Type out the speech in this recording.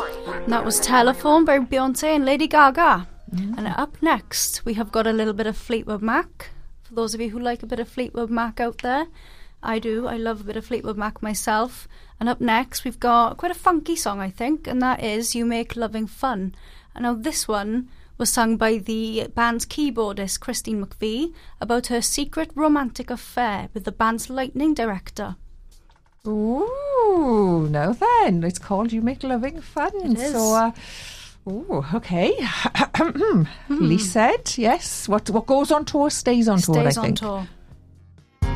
And that was Telephone by Beyonce and Lady Gaga. And up next, we have got a little bit of Fleetwood Mac. For those of you who like a bit of Fleetwood Mac out there, I do. I love a bit of Fleetwood Mac myself. And up next, we've got quite a funky song, I think, and that is You Make Loving Fun. And now this one was sung by the band's keyboardist, Christine McVie, about her secret romantic affair with the band's lighting director. Ooh, now then, it's called You Make Loving Fun. It is. So, okay. Lee said, yes. What goes on tour stays on tour, I think. Stays on tour.